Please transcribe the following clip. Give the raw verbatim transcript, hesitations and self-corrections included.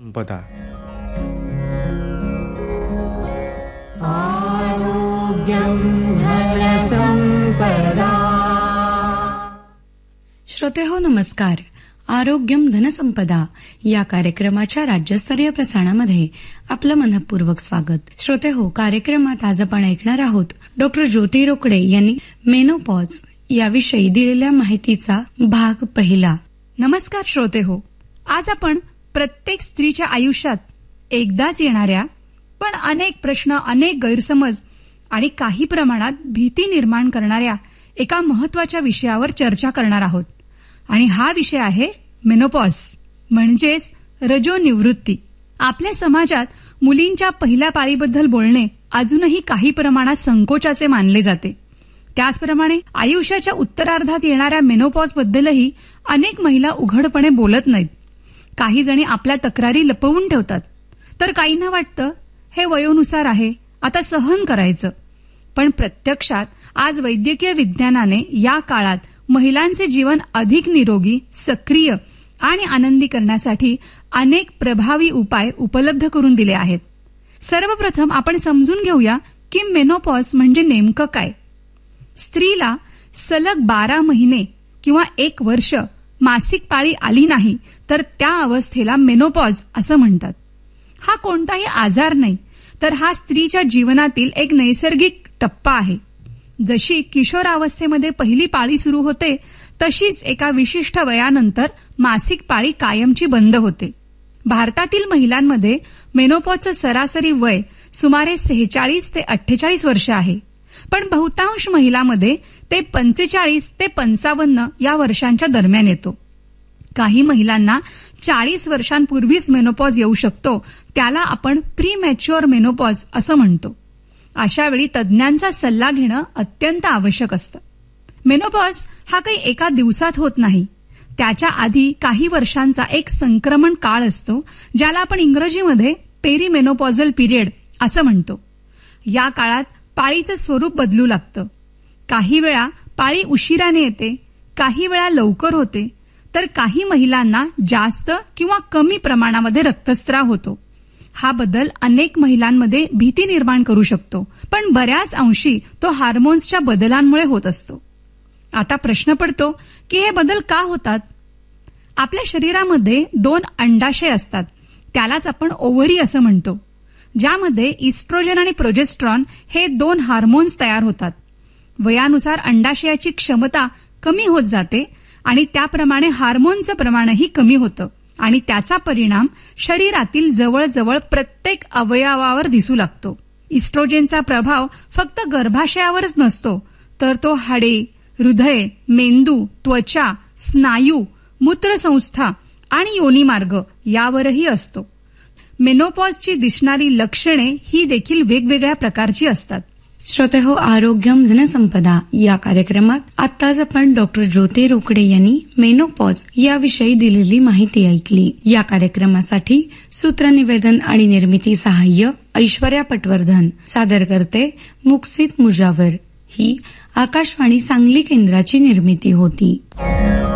संपदा. आरोग्यं धनसंपदा. श्रोतेहो नमस्कार. आरोग्यम धनसंपदा या कार्यक्रमाच्या राज्यस्तरीय प्रसारणामध्ये आपलं मनपूर्वक स्वागत. श्रोतेहो, कार्यक्रमात आज आपण ऐकणार आहोत डॉक्टर ज्योती रोकडे यांनी मेनोपॉज याविषयी दिलेल्या माहितीचा भाग पहिला. नमस्कार श्रोतेहो, आज आपण प्रत्येक स्त्रीच्या आयुष्यात एकदाच येणाऱ्या पण अनेक प्रश्न, अनेक गैरसमज आणि काही प्रमाणात भीती निर्माण करणाऱ्या एका महत्वाच्या विषयावर चर्चा करणार आहोत. आणि हा विषय आहे मेनोपॉज म्हणजेच रजोनिवृत्ती. आपल्या समाजात मुलींच्या पहिल्या पाळीबद्दल बोलणे अजूनही काही प्रमाणात संकोचाचे मानले जाते. त्याचप्रमाणे आयुष्याच्या उत्तरार्धात येणाऱ्या मेनोपॉज बद्दलही अनेक महिला उघडपणे बोलत नाहीत. काही जणी आपल्या तक्रारी लपवून ठेवतात, तर काहींना वाटतं हे वयोनुसार आहे, आता सहन करायचं. पण प्रत्यक्षात आज वैद्यकीय विज्ञानाने या काळात महिलांचे जीवन अधिक निरोगी, सक्रिय आणि आनंदी करण्यासाठी अनेक प्रभावी उपाय उपलब्ध करून दिले आहेत. सर्वप्रथम आपण समजून घेऊया की मेनोपॉज म्हणजे नेमकं काय. स्त्रीला सलग बारा महिने किंवा एक वर्ष मासिक पाळी आली नाही तर त्या अवस्थेला मेनोपॉज असं म्हणतात. हा कोणताही आजार नाही, तर हा स्त्रीच्या जीवनातील एक नैसर्गिक टप्पा आहे. जशी किशोरावस्थेमध्ये पहिली पाळी सुरू होते, तशीच एका विशिष्ट वयानंतर मासिक पाळी कायमची बंद होते. भारतातील महिलांमध्ये मेनोपॉजचं सरासरी वय सुमारे सेहेचाळीस ते अठ्ठेचाळीस वर्ष आहे. पण बहुतांश महिलांमध्ये ते पंचेचाळीस ते पंचावन्न या वर्षांच्या दरम्यान येतो. काही महिलांना चाळीस वर्षांपूर्वीच मेनोपॉज येऊ शकतो, त्याला आपण प्री मॅच्युअर मेनोपॉज असं म्हणतो. अशा वेळी तज्ज्ञांचा सल्ला घेणं अत्यंत आवश्यक असतं. मेनोपॉज हा काही एका दिवसात होत नाही. त्याच्या आधी काही वर्षांचा एक संक्रमण काळ असतो, ज्याला आपण इंग्रजीमध्ये पेरीमेनोपॉझल पिरियड असं म्हणतो. या काळात पाळीचं स्वरूप बदलू लागतं. काही वेळा पाळी उशिराने येते, काही वेळा लवकर होते, तर काही महिलांना जास्त किंवा कमी प्रमाणामध्ये रक्तस्राव होतो. हा बदल अनेक महिलांमध्ये भीती निर्माण करू शकतो, पण बऱ्याच अंशी तो हार्मोन्सच्या बदलांमुळे होत असतो. आता प्रश्न पडतो की हे बदल का होतात. आपल्या शरीरामध्ये दोन अंडाशय असतात, त्यालाच आपण ओव्हरी असं म्हणतो, ज्यामध्ये इस्ट्रोजन आणि प्रोजेस्ट्रॉन हे दोन हार्मोन्स तयार होतात. वयानुसार अंडाशयाची क्षमता कमी होत जाते आणि त्याप्रमाणे हार्मोनचं प्रमाणही कमी होतं आणि त्याचा परिणाम शरीरातील जवळजवळ प्रत्येक अवयवावर दिसू लागतो. इस्ट्रोजेनचा प्रभाव फक्त गर्भाशयावरच नसतो, तर तो हाडे, हृदय, मेंदू, त्वचा, स्नायू, मूत्रसंस्था आणि योनिमार्ग यावरही असतो. मेनोपॉजची दिसणारी लक्षणे ही देखील वेगवेगळ्या प्रकारची असतात. श्रोतेहो, आरोग्यम धनसंपदा या कार्यक्रमात आत्ताच आपण डॉक्टर ज्योती रोकडे यांनी मेनोपॉज याविषयी दिलेली माहिती ऐकली. या कार्यक्रमासाठी सूत्रनिवेदन आणि निर्मिती सहाय्य ऐश्वर्या पटवर्धन, सादर करते मुक्सित मुजावर. ही आकाशवाणी सांगली केंद्राची निर्मिती होती.